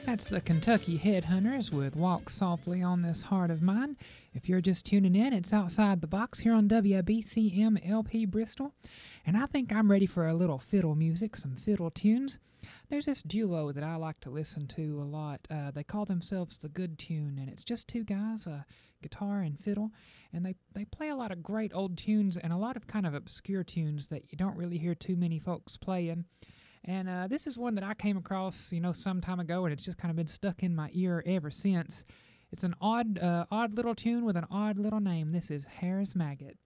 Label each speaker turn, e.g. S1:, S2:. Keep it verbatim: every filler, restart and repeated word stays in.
S1: That's the Kentucky Headhunters with Walk Softly on This Heart of Mine. If you're just tuning in, it's Outside the Box here on W B C M L P Bristol. And I think I'm ready for a little fiddle music, some fiddle tunes. There's this duo that I like to listen to a lot. Uh, they call themselves The Good Tune, and it's just two guys, a guitar and fiddle. And they, they play a lot of great old tunes and a lot of kind of obscure tunes that you don't really hear too many folks playing. And uh, this is one that I came across, you know, some time ago, and it's just kind of been stuck in my ear ever since. It's an odd, uh, odd little tune with an odd little name. This is Harris Maggot.